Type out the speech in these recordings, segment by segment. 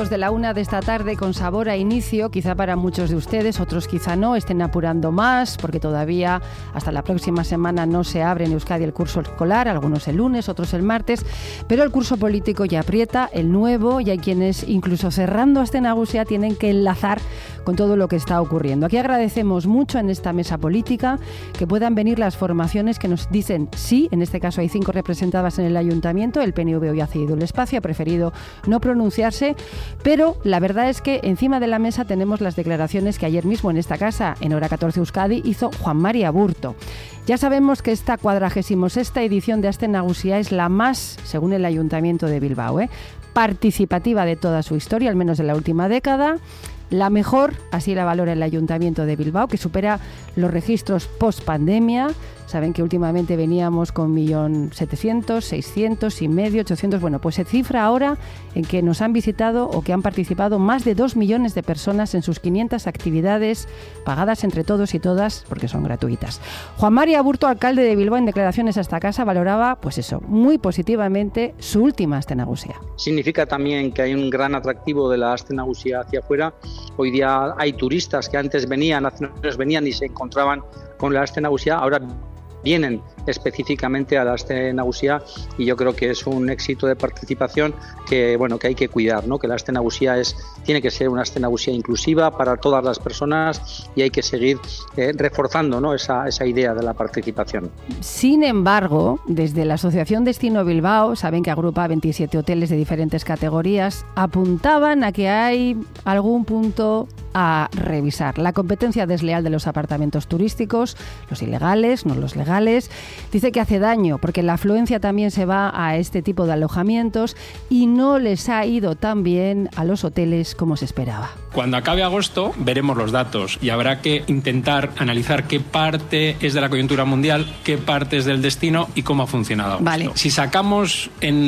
minutos de la 1 de esta tarde, con sabor a inicio, quizá para muchos de ustedes, otros quizá no, estén apurando más, porque todavía hasta la próxima semana no se abre en Euskadi el curso escolar, algunos el lunes, otros el martes, pero el curso político ya aprieta, el nuevo, y hay quienes, incluso cerrando Aste Nagusia, tienen que enlazar con todo lo que está ocurriendo. Aquí agradecemos mucho en esta mesa política que puedan venir las formaciones que nos dicen sí, en este caso hay 5 representadas en el Ayuntamiento, el PNV hoy ha cedido el espacio, ha preferido no pronunciarse, pero la verdad es que encima de la mesa tenemos las declaraciones que ayer mismo en esta casa, en Hora 14 Euskadi, hizo Juan Mari Aburto. Ya sabemos que esta 46ª edición de Aste Nagusia es la más, según el Ayuntamiento de Bilbao, participativa de toda su historia, al menos de la última década. La mejor, así la valora el Ayuntamiento de Bilbao, que supera los registros post-pandemia. Saben que últimamente veníamos con 1.700.000, 600.500, 800... Bueno, pues se cifra ahora en que nos han visitado o que han participado más de 2 millones de personas en sus 500 actividades pagadas entre todos y todas, porque son gratuitas. Juan Mari Aburto, alcalde de Bilbao, en declaraciones a esta casa, valoraba, pues eso, muy positivamente su última Aste Nagusia. Significa también que hay un gran atractivo de la Aste Nagusia hacia afuera. Hoy día hay turistas que antes venían, hace unos años venían y se encontraban con la Aste Nagusia, ahora vienen específicamente a la Aste Nagusia, y yo creo que es un éxito de participación que hay que cuidar, ¿no? Que la Aste Nagusia tiene que ser una Aste Nagusia inclusiva para todas las personas, y hay que seguir reforzando, ¿no? esa idea de la participación. Sin embargo, desde la Asociación Destino Bilbao, saben que agrupa 27 hoteles de diferentes categorías, apuntaban a que hay algún punto a revisar: la competencia desleal de los apartamentos turísticos, los ilegales, no los legales. Dice que hace daño porque la afluencia también se va a este tipo de alojamientos y no les ha ido tan bien a los hoteles como se esperaba. Cuando acabe agosto veremos los datos y habrá que intentar analizar qué parte es de la coyuntura mundial, qué parte es del destino y cómo ha funcionado agosto. Vale. Si sacamos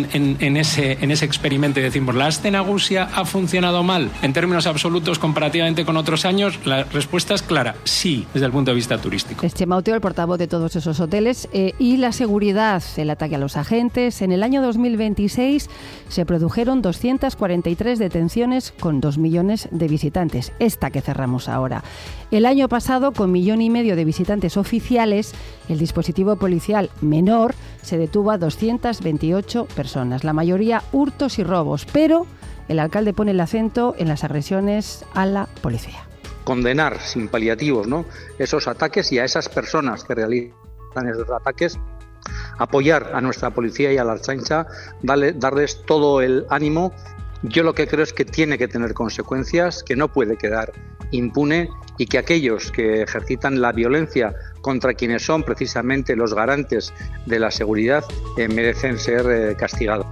en ese experimento y decimos la Aste Nagusia ha funcionado mal en términos absolutos comparativamente con otros años, la respuesta es clara, sí, desde el punto de vista turístico. Es Chema Oteo, el portavoz de todos esos hoteles. Y la seguridad, el ataque a los agentes. En el año 2026 se produjeron 243 detenciones con 2 millones de visitantes, esta que cerramos ahora. El año pasado, con 1,5 millones de visitantes oficiales, el dispositivo policial menor se detuvo a 228 personas, la mayoría hurtos y robos, pero el alcalde pone el acento en las agresiones a la policía. Condenar sin paliativos, ¿no?, esos ataques, y a esas personas que realizan esos ataques, apoyar a nuestra policía y a la Ertzaintza, darles todo el ánimo. Yo lo que creo es que tiene que tener consecuencias, que no puede quedar impune, y que aquellos que ejercitan la violencia contra quienes son precisamente los garantes de la seguridad merecen ser castigados.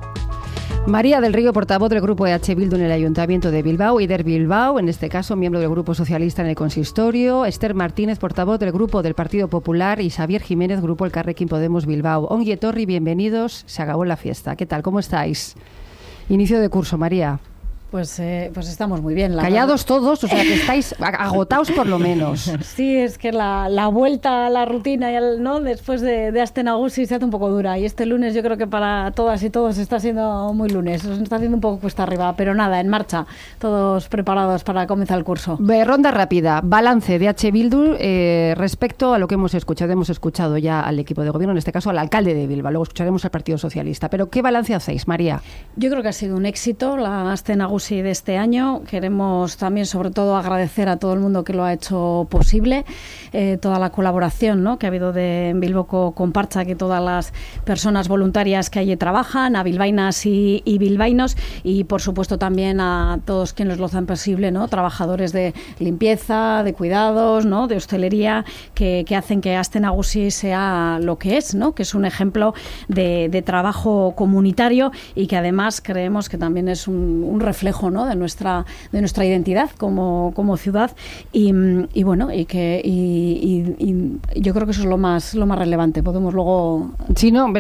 María del Río, portavoz del Grupo EH Bildu en el Ayuntamiento de Bilbao, Eider Bilbao, en este caso miembro del Grupo Socialista en el Consistorio, Esther Martínez, portavoz del Grupo del Partido Popular, y Xavier Jiménez, Grupo Elkarrekin Podemos Bilbao. Ongi etorri, bienvenidos, se acabó la fiesta. ¿Qué tal? ¿Cómo estáis? Inicio de curso, María. Pues estamos muy bien. Callados todos, o sea que estáis agotados por lo menos. Sí, es que la vuelta a la rutina, ¿no?, después de Aste Nagusia se hace un poco dura, y este lunes yo creo que para todas y todos está siendo muy lunes, nos está haciendo un poco cuesta arriba, pero nada, en marcha, todos preparados para comenzar el curso. Ronda rápida, balance de EH Bildu respecto a lo que hemos escuchado ya al equipo de gobierno, en este caso al alcalde de Bilbao, luego escucharemos al Partido Socialista, pero ¿qué balance hacéis, María? Yo creo que ha sido un éxito la Aste Nagusia de este año. Queremos también, sobre todo, agradecer a todo el mundo que lo ha hecho posible, toda la colaboración, ¿no?, que ha habido de Bilboko Konpartsak, que todas las personas voluntarias que allí trabajan, a bilbainas y bilbainos, y por supuesto también a todos quienes lo hacen posible, ¿no?, trabajadores de limpieza, de cuidados, ¿no?, de hostelería, que hacen que Aste Nagusia sea lo que es, ¿no?, que es un ejemplo de trabajo comunitario, y que además creemos que también es un reflejo, ¿no?, de nuestra identidad como ciudad, y bueno, y yo creo que eso es lo más relevante. Podemos luego... Sí, no,